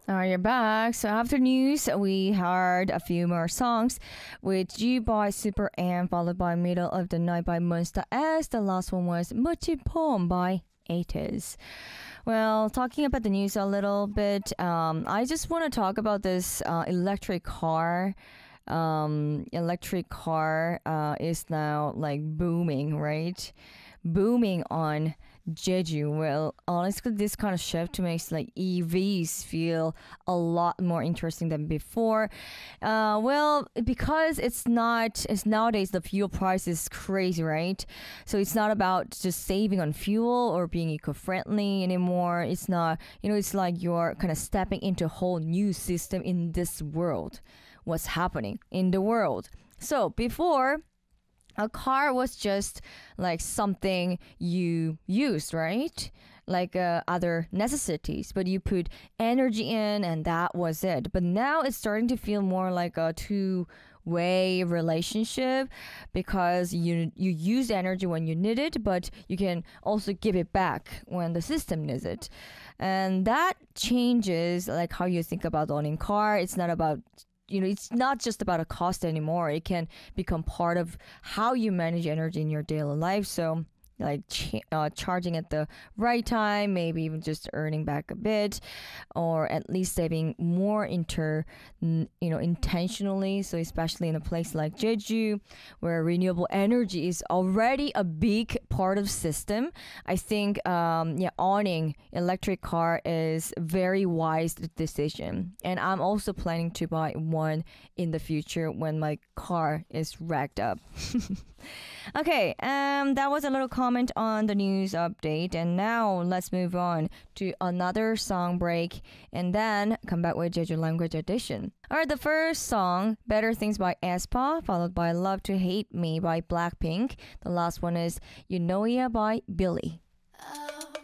Alright, you're back. So after news, we heard a few more songs with You by Super M, followed by Middle of the Night by Monster S. The last one was Muchi Pom by Atis. Well, talking about the news a little bit, I just want to talk about this electric car. Electric car is now like booming, right? Booming on Jeju. Well, honestly, this kind of shift makes like EVs feel a lot more interesting than before. Well, because it's nowadays the fuel price is crazy, right? So it's not about just saving on fuel or being eco-friendly anymore. It's not, it's like you're kind of stepping into a whole new system in this world. What's happening in the world? So before, a car was just like something you used, right? Like other necessities, but you put energy in and that was it. But now it's starting to feel more like a two-way relationship because you use energy when you need it, but you can also give it back when the system needs it. And that changes like how you think about owning car. It's not about it's not just about a cost anymore. It can become part of how you manage energy in your daily life. So, like charging at the right time, maybe even just earning back a bit, or at least saving more intentionally. So, especially in a place like Jeju, where renewable energy is already a big part of system, I think owning electric car is very wise decision. And I'm also planning to buy one in the future when my car is racked up. Okay, that was a little comment on the news update, and now let's move on to another song break, and then come back with Jeju Language Edition. Alright, the first song, Better Things by aespa, followed by Love to Hate Me by Blackpink. The last one is Eunoia by Billy.